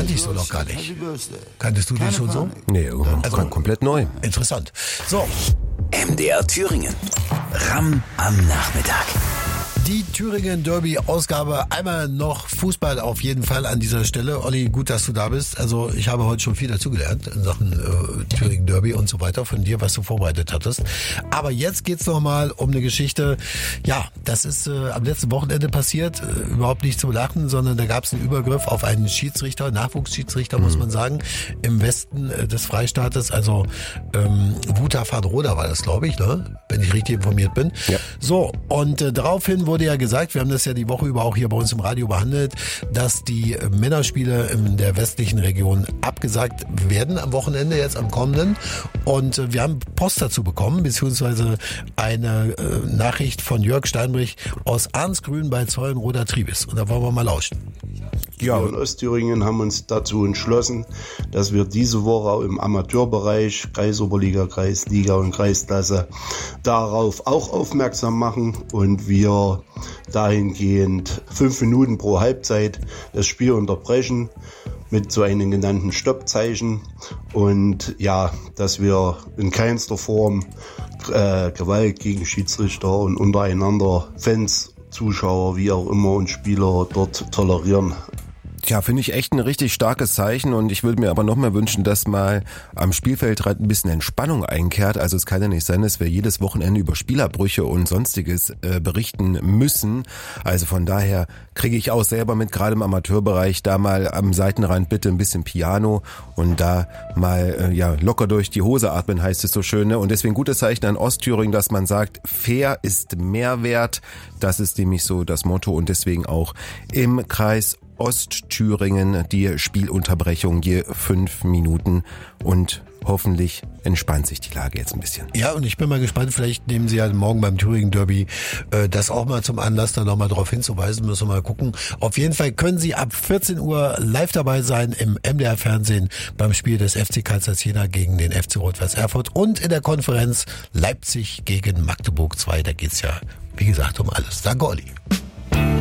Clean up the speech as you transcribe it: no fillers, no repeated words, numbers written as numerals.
kannte ich so noch gar nicht. Kanntest du den schon so? Nee, also, komplett neu. Interessant. So. MDR Thüringen. Ram am Nachmittag. Die Thüringen-Derby-Ausgabe. Einmal noch Fußball auf jeden Fall an dieser Stelle. Olli, gut, dass du da bist. Also ich habe heute schon viel dazugelernt in Sachen Thüringen-Derby und so weiter von dir, was du vorbereitet hattest. Aber jetzt geht's noch mal um eine Geschichte. Ja, das ist am letzten Wochenende passiert. Überhaupt nicht zum Lachen, sondern da gab es einen Übergriff auf einen Schiedsrichter, Nachwuchsschiedsrichter, muss man sagen, im Westen des Freistaates. Also Wuta van Roda war das, glaube ich, ne? Wenn ich richtig informiert bin. Ja. So, und daraufhin wurde ja gesagt, wir haben das ja die Woche über auch hier bei uns im Radio behandelt, dass die Männerspiele in der westlichen Region abgesagt werden am Wochenende, jetzt am kommenden. Und wir haben Post dazu bekommen, beziehungsweise eine Nachricht von Jörg Steinbrich aus Arnsgrün bei Zeulenroda Tribis. Und da wollen wir mal lauschen. Ja, wir in Ostthüringen haben uns dazu entschlossen, dass wir diese Woche auch im Amateurbereich, Kreisoberliga, Kreisliga und Kreisklasse darauf auch aufmerksam machen und wir dahingehend 5 Minuten pro Halbzeit das Spiel unterbrechen mit so einem genannten Stoppzeichen und ja, dass wir in keinster Form Gewalt gegen Schiedsrichter und untereinander Fans, Zuschauer, wie auch immer und Spieler dort tolerieren. Ja, finde ich echt ein richtig starkes Zeichen und ich würde mir aber noch mehr wünschen, dass mal am Spielfeldrand ein bisschen Entspannung einkehrt. Also es kann ja nicht sein, dass wir jedes Wochenende über Spielerbrüche und Sonstiges berichten müssen. Also von daher kriege ich auch selber mit, gerade im Amateurbereich, da mal am Seitenrand bitte ein bisschen Piano und da mal locker durch die Hose atmen, heißt es so schön. Ne? Und deswegen gutes Zeichen an Ostthüringen, dass man sagt, fair ist Mehrwert. Das ist nämlich so das Motto und deswegen auch im Kreis Ostthüringen die Spielunterbrechung je 5 Minuten und hoffentlich entspannt sich die Lage jetzt ein bisschen. Ja, und ich bin mal gespannt, vielleicht nehmen Sie ja morgen beim Thüringen Derby das auch mal zum Anlass, da nochmal drauf hinzuweisen, müssen wir mal gucken. Auf jeden Fall können Sie ab 14 Uhr live dabei sein im MDR Fernsehen beim Spiel des FC Karlsruhe Jena gegen den FC Rot-Weiß Erfurt und in der Konferenz Leipzig gegen Magdeburg 2. Da geht's ja, wie gesagt, um alles. Danke, Olli.